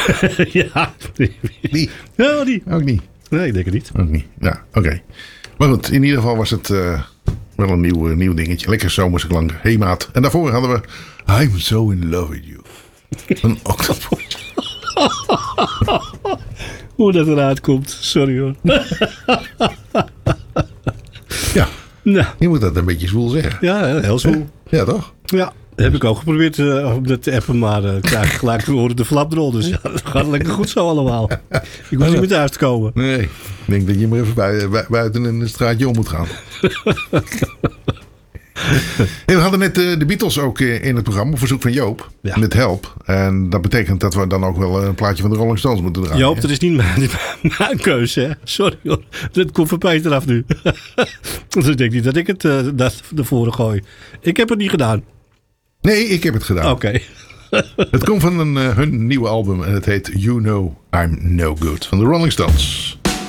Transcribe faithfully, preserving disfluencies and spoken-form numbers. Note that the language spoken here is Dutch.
ja. Die? Ja, die. Ook niet. Nee, ik denk het niet. Ook niet. Ja, oké. Okay. Maar goed, in ieder geval was het uh, wel een nieuw, uh, nieuw dingetje. Lekker zomerse klank. Hey maat. En daarvoor hadden we I'm So In Love With You. Een octopus. Hoe dat eruit komt. Sorry hoor. Ja. Nou. Je moet dat een beetje zwoel zeggen. Ja, heel zwoel. Ja, toch? Ja. Dat heb ik ook geprobeerd uh, om dat te appen, maar uh, krijg ik gelijk te horen de flapdrol. Dus ja, dat gaat lekker goed zo allemaal. Ik hoef niet meer thuis te komen. Nee, ik denk dat je maar even bui, bui, buiten in een straatje om moet gaan. Hey, we hadden net uh, de Beatles ook uh, in het programma, op verzoek van Joop. Ja. Met Help. En dat betekent dat we dan ook wel een plaatje van de Rolling Stones moeten draaien. Joop, dat is niet mijn, mijn keuze. Hè? Sorry hoor. Dat komt van Peter af nu. Dus ik denk niet dat ik het uh, dat ervoor gooi. Ik heb het niet gedaan. Nee, ik heb het gedaan. Oké. Okay. Het komt van een, uh, hun nieuwe album en het heet You Know I'm No Good van de Rolling Stones.